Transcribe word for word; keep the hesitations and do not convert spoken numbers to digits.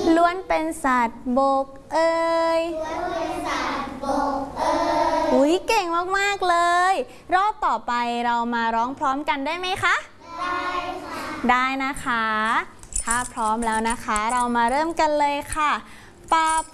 ล้วนเป็นสัตว์บกเอ่ยอุ้ยเก่งมากๆเลยรอบต่อไปเรามาร้องพร้อมกันได้ไหมคะได้ค่ะได้นะคะถ้าพร้อมแล้วนะคะเรามาเริ่มกันเลยค่ะปา